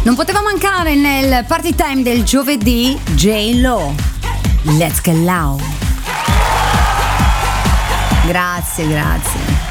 Non poteva mancare nel party time del giovedì J-Lo. Let's get loud. Grazie.